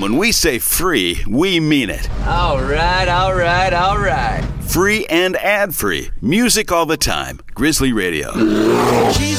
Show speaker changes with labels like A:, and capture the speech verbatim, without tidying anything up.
A: When we say free, we mean it.
B: All right, all right, all right.
A: Free and ad-free. Music all the time. Grizzly Radio.
C: She's